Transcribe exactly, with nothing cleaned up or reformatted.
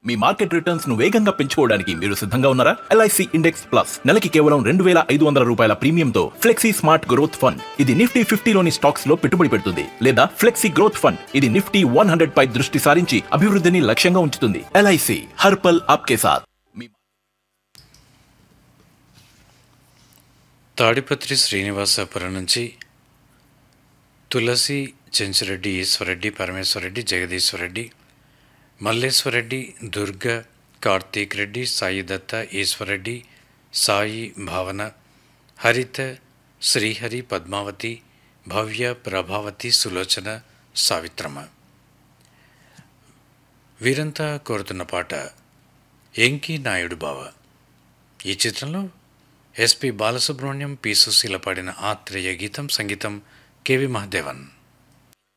మీ market returns ను వేగంగా పెంచుకోవడానికి మీరు సిద్ధంగా ఉన్నారా? ఎల్ఐసి ఇండెక్స్ ప్లస్ నెలకి కేవలం రెండు వేల ఐదు వందల రూపాయల ప్రీమియంతో ఫ్లెక్సీ స్మార్ట్ గ్రోత్ ఫండ్. ఇది నిఫ్టీ ఫిఫ్టీలోని స్టాక్స్ లో పెట్టుబడి పెడుతుంది లేదా ఫ్లెక్సీ గ్రోత్ ఫండ్. ఇది నిఫ్టీ వన్ హండ్రెడ్ పై దృష్టి సారించి అభివృద్ధిని లక్ష్యంగా ఉంచుతుంది. ఎల్ఐసి హర్పల్ ఆప్కే సాథ్. తాడిపత్రి శ్రీనివాసపురం నుంచి తులసి, చెంచిరెడ్డి, ఈశ్వరెడ్డి, పరమేశ్వరరెడ్డి, జగదీశ్వరరెడ్డి, మల్లేశ్వరరెడ్డి, దుర్గ, కార్తీక్ రెడ్డి, సాయి దత్త, ఈశ్వరరెడ్డి, సాయి, భావన, హరిత, శ్రీహరి, పద్మావతి, భవ్య, ప్రభావతి, సులోచన, సావిత్రమ్మ. వీరంతా కోరుతున్న పాట ఎంకి నాయుడు బావ. ఈ చిత్రంలో ఎస్పి బాలసుబ్రహ్మణ్యం, పి సుశీల పాడిన ఆత్రేయ గీతం. సంగీతం కెవి మహదేవన్.